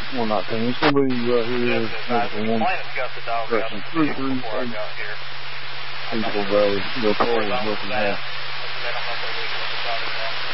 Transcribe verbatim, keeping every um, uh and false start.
well, not ten. It's going to be right here. Number one. Section three three eight. Peaceful Valley. They'll probably look at that.